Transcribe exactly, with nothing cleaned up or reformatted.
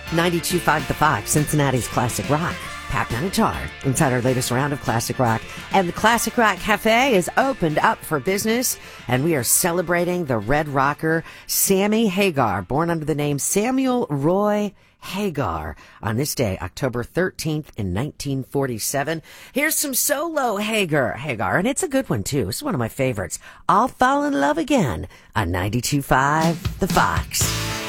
ninety-two point five The Fox, Cincinnati's classic rock. Pat Benatar inside our latest round of Classic Rock. And the Classic Rock Cafe is opened up for business, and we are celebrating the Red Rocker Sammy Hagar, born under the name Samuel Roy Hagar, on this day, October thirteenth in nineteen forty-seven. Here's some solo Hagar, Hagar, and it's a good one, too. It's one of my favorites. I'll Fall in Love Again on ninety-two point five The Fox.